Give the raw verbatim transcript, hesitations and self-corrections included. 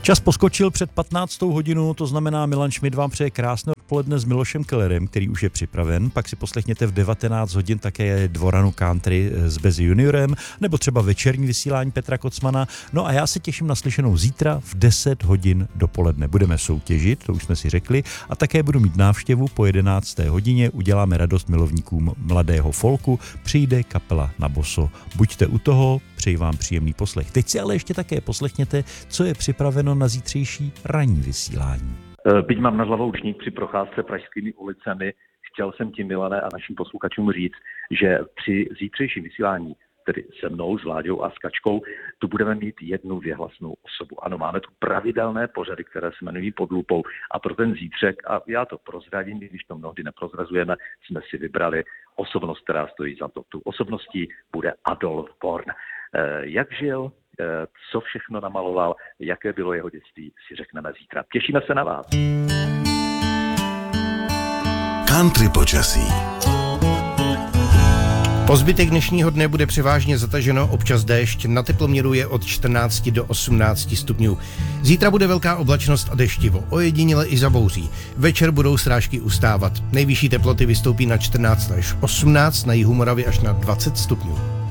Čas poskočil před patnáctou hodinu, to znamená Milan Šmid vám přeje krásné odpoledne s Milošem Kellerem, který už je připraven. Pak si poslechněte v devatenáct hodin také Dvoranu country s Bez juniorem, nebo třeba večerní vysílání Petra Kocmana. No a já se těším na slyšenou zítra v deset hodin dopoledne. Budeme soutěžit, to už jsme si řekli, a také budu mít návštěvu po jedenácté hodině. Uděláme radost milovníkům mladého folku. Přijde kapela Na boso. Buďte u toho, přeji vám příjemný poslech. Teď si ale ještě také poslechněte, co je připraveno na zítřejší ranní vysílání. Byť mám nad hlavou čník při procházce pražskými ulicemi, chtěl jsem ti, Milane, a našim posluchačům říct, že při zítřejším vysílání, tedy se mnou, s Láďou a s Kačkou, tu budeme mít jednu věhlasnou osobu. Ano, máme tu pravidelné pořady, které se jmenují Pod lupou, a pro ten zítřek, a já to prozradím, když to mnohdy neprozrazujeme, jsme si vybrali osobnost, která stojí za to. Tu osobností bude Adolf Born. Jak žil, co všechno namaloval, jaké bylo jeho dětství, si řekneme zítra. Těšíme se na vás. Country počasí. Po zbytek dnešního dne bude převážně zataženo, občas déšť, na teploměru je od čtrnácti do osmnácti stupňů. Zítra bude velká oblačnost a deštivo, ojediněle i zabouří. Večer budou srážky ustávat. Nejvyšší teploty vystoupí na čtrnáct až osmnáct, na jihu Moravy až na dvacet stupňů.